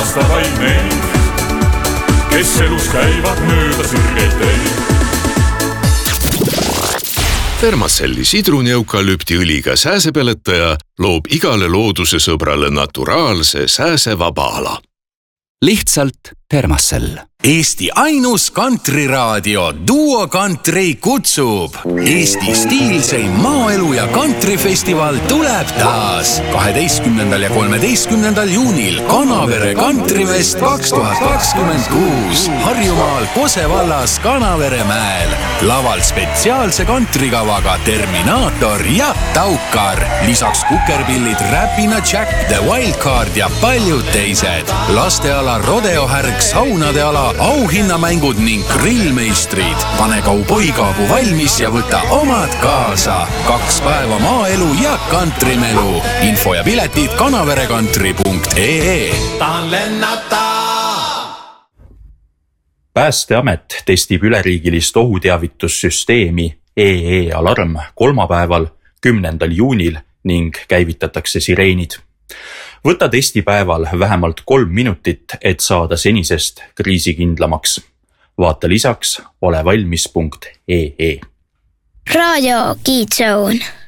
armastab vaid neid, kes elus käivad mööda sirgeid teid. Thermacelli sidruni-eukalüptiõliga sääsepeletaja loob igale looduse sõbrale naturaalse sääsevaba ala. Lihtsalt Thermacell. Eesti ainus kantriraadio Duo Country kutsub. Eesti stiilseim maaelu ja kantrifestival tuleb taas 12. ja 13. juunil Kanavere Kantrifest 2026 Harjumaal Kose vallas Kanavere mäel. Laval spetsiaalse kantrikavaga Terminaator ja Taukar. Lisaks kukerpillid Räpina Jack, The Wildcard ja paljud teised. Lasteala rodeohärg, saunade ala, auhinnamängud ning grillmeistrid. Pane kauboikaabu valmis ja võta omad kaasa. 2 päeva maaelu ja kantrimelu. Info ja piletid kanaverekantri.ee. Tahan lennata! Päästeamet testib üleriigilist ohuteavitussüsteemi EE-alarm kolmapäeval 10. juunil ning käivitatakse sireenid. Võta testipäeval vähemalt 3 minutit, et saada senisest kriisikindlamaks. Vaata lisaks olevalmis.ee. Radio Kidzone.